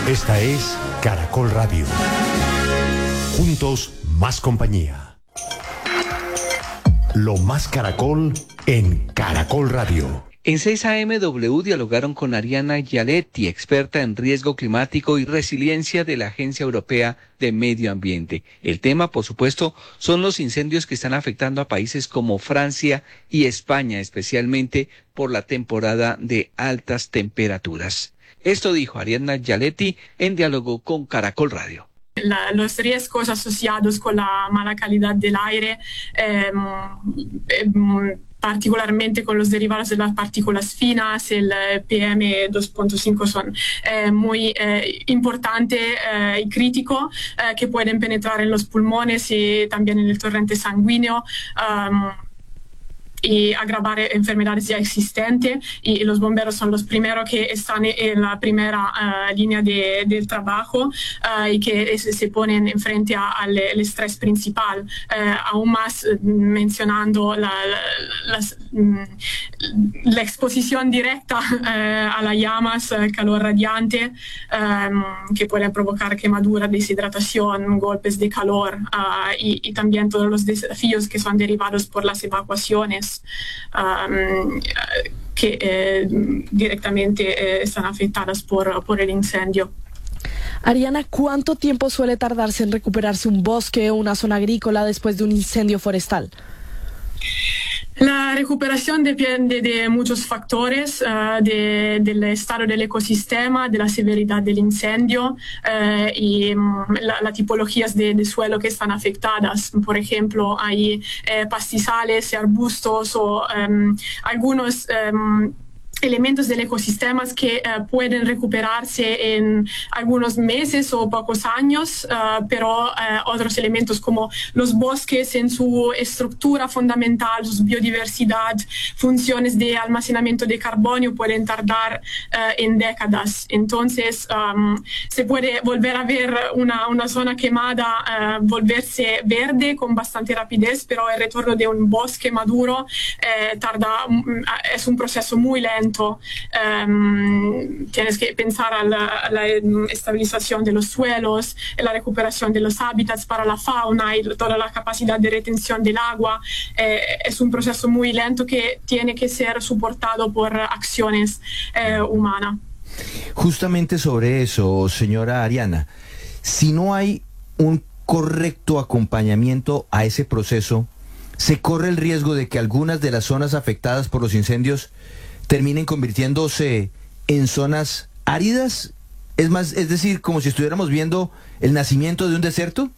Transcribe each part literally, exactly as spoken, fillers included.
Esta es Caracol Radio. Juntos, más compañía. Lo más Caracol en Caracol Radio. En seis A M W dialogaron con Ariana Gialetti, experta en riesgo climático y resiliencia de la Agencia Europea de Medio Ambiente. El tema, por supuesto, son los incendios que están afectando a países como Francia y España, especialmente por la temporada de altas temperaturas. Esto dijo Ariana Gialetti en diálogo con Caracol Radio. La, los riesgos asociados con la mala calidad del aire, eh, eh, particularmente con los derivados de las partículas finas, el P M dos punto cinco son eh, muy eh, importantes eh, y críticos, eh, que pueden penetrar en los pulmones y también en el torrente sanguíneo. Um, y agravar enfermedades ya existentes, y los bomberos son los primeros que están en la primera uh, línea de, del trabajo uh, y que es, se ponen enfrente al estrés principal, uh, aún más uh, mencionando la, la, las, um, la exposición directa uh, a las llamas, uh, calor radiante, um, que pueden provocar quemadura, deshidratación, golpes de calor uh, y, y también todos los desafíos que son derivados por las evacuaciones Um, que eh, directamente eh, están afectadas por, por el incendio. Ariana, ¿cuánto tiempo suele tardarse en recuperarse un bosque o una zona agrícola después de un incendio forestal? La recuperación depende de muchos factores, uh, de, del estado del ecosistema, de la severidad del incendio uh, y um, las la tipologías de, de suelo que están afectadas. Por ejemplo, hay eh, pastizales, arbustos o um, algunos um, elementos del ecosistema que uh, pueden recuperarse en algunos meses o pocos años, uh, pero uh, otros elementos como los bosques en su estructura fundamental, su biodiversidad, funciones de almacenamiento de carbonio pueden tardar uh, en décadas. Entonces um, se puede volver a ver una, una zona quemada, uh, volverse verde con bastante rapidez, pero el retorno de un bosque maduro uh, tarda, um, es un proceso muy lento. Um, tienes que pensar a la, a la estabilización de los suelos, a la recuperación de los hábitats para la fauna y toda la capacidad de retención del agua. Eh, es un proceso muy lento que tiene que ser soportado por acciones eh, humanas. Justamente sobre eso, señora Ariana, si no hay un correcto acompañamiento a ese proceso, se corre el riesgo de que algunas de las zonas afectadas por los incendios terminen convirtiéndose en zonas áridas, es más, es decir, como si estuviéramos viendo el nacimiento de un desierto.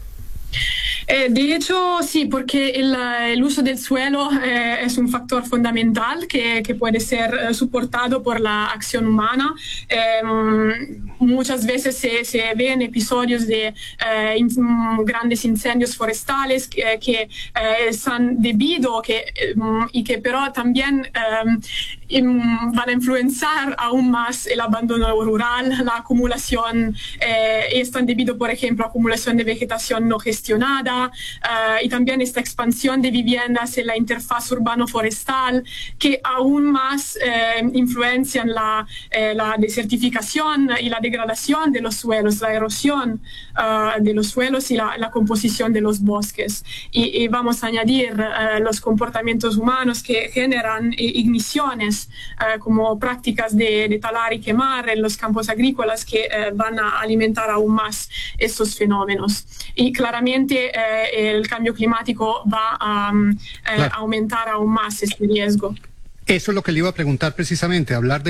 Eh, de hecho, sí, porque el, el uso del suelo eh, es un factor fundamental que, que puede ser eh, soportado por la acción humana. Eh, muchas veces se, se ven episodios de eh, in, grandes incendios forestales que, que eh, están debido que, eh, y que pero también eh, van a influenciar aún más el abandono rural, la acumulación, eh, están debido, por ejemplo, a acumulación de vegetación no gestionada, Uh, y también esta expansión de viviendas en la interfaz urbano-forestal que aún más eh, influencian la, eh, la desertificación y la degradación de los suelos, la erosión uh, de los suelos y la, la composición de los bosques. Y, y vamos a añadir uh, los comportamientos humanos que generan igniciones uh, como prácticas de, de talar y quemar en los campos agrícolas que uh, van a alimentar aún más estos fenómenos. Y claramente uh, el cambio climático va a um, claro. eh, aumentar aún más este riesgo. Eso es lo que le iba a preguntar precisamente, hablar de